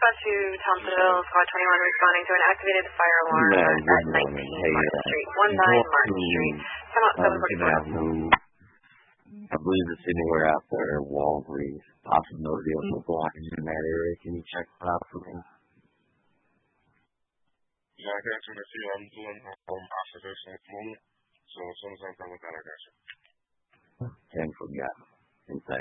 to Thompsonville, Squad 21 responding to an activated fire alarm at 19 Market Street, 19 Market Street. Come out 744. I believe it's anywhere out there, Walgreens. Possibility of a blockage in that area. Can you check that out for me? Yeah, I got you. I'm doing observation at the moment. So as soon as I'm done with that, I got you. 10 for God.